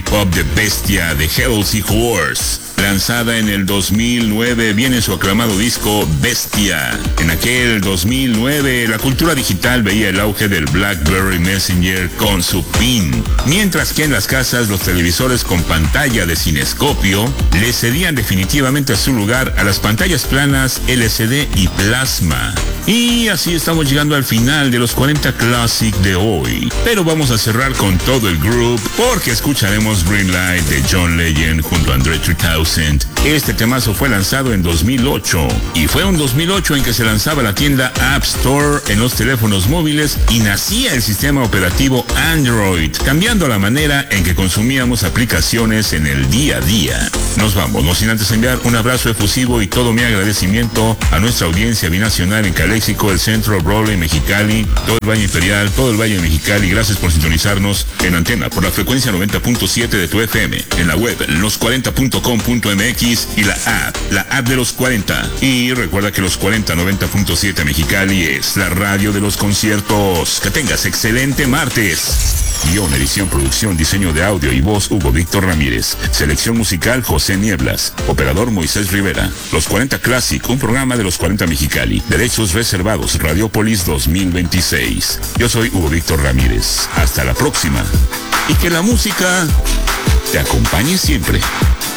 Pop de Bestia de Healthy Horse. Lanzada en el 2009, viene su aclamado disco Bestia. En aquel 2009, la cultura digital veía el auge del BlackBerry Messenger con su PIN, mientras que en las casas los televisores con pantalla de cinescopio le cedían definitivamente su lugar a las pantallas planas LCD y plasma. Y así estamos llegando al final de los 40 Classic de hoy. Pero vamos a cerrar con todo el group, porque escucharemos Green Light de John Legend junto a Andre 3000. Este temazo fue lanzado en 2008 y fue en 2008 en que se lanzaba la tienda App Store en los teléfonos móviles y nacía el sistema operativo Android, cambiando la manera en que consumíamos aplicaciones en el día a día. Nos vamos, no sin antes enviar un abrazo efusivo y todo mi agradecimiento a nuestra audiencia binacional en Caléxico, el Centro, Roble, Mexicali, todo el Valle Imperial, todo el Valle de Mexicali. Gracias por sintonizarnos en antena por la frecuencia 90.7 de tu FM, en la web los40.com.mx y la app de los 40. Y recuerda que los 40 90.7 Mexicali es la radio de los conciertos. Que tengas excelente martes. Guión, edición, producción, diseño de audio y voz Hugo Víctor Ramírez. Selección musical José Nieblas. Operador Moisés Rivera. Los 40 Classic, un programa de los 40 Mexicali. Derechos reservados, Radiopolis 2026. Yo soy Hugo Víctor Ramírez. Hasta la próxima. Y que la música te acompañe siempre.